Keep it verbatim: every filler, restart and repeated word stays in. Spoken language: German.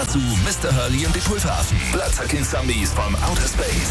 Dazu Mister Hurley und die Pulveraffen, Bloodsucking Zombies vom Outer Space.